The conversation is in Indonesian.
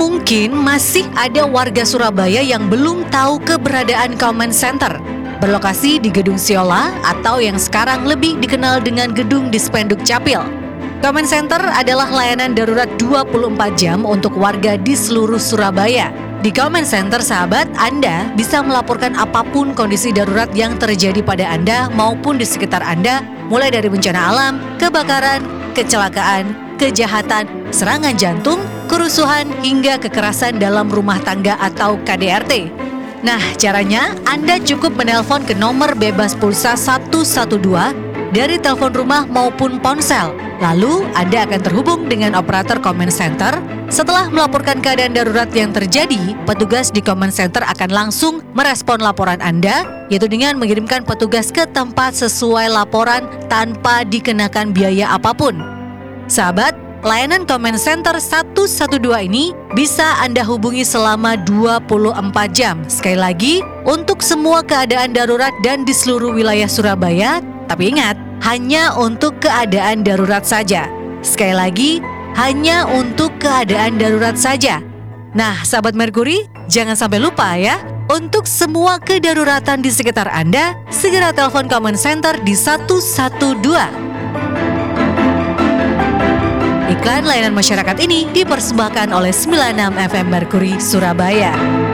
Mungkin masih ada warga Surabaya yang belum tahu keberadaan Command Center, berlokasi di Gedung Siola atau yang sekarang lebih dikenal dengan Gedung Dispenduk Capil. Command Center adalah layanan darurat 24 jam untuk warga di seluruh Surabaya. Di Command Center, sahabat, Anda bisa melaporkan apapun kondisi darurat yang terjadi pada Anda maupun di sekitar Anda, mulai dari bencana alam, kebakaran, kecelakaan, kejahatan, serangan jantung, kerusuhan, hingga kekerasan dalam rumah tangga atau KDRT. Nah, caranya Anda cukup menelpon ke nomor bebas pulsa 112 dari telepon rumah maupun ponsel. Lalu, Anda akan terhubung dengan operator Command Center. Setelah melaporkan keadaan darurat yang terjadi, petugas di Command Center akan langsung merespon laporan Anda, yaitu dengan mengirimkan petugas ke tempat sesuai laporan tanpa dikenakan biaya apapun. Sahabat, layanan Command Center 112 ini bisa Anda hubungi selama 24 jam. Sekali lagi, untuk semua keadaan darurat dan di seluruh wilayah Surabaya. Tapi ingat, hanya untuk keadaan darurat saja. Sekali lagi, hanya untuk keadaan darurat saja. Nah, sahabat Merkuri, jangan sampai lupa ya. Untuk semua kedaruratan di sekitar Anda, segera telepon Command Center di 112. Iklan layanan masyarakat ini dipersembahkan oleh 96 FM Merkuri Surabaya.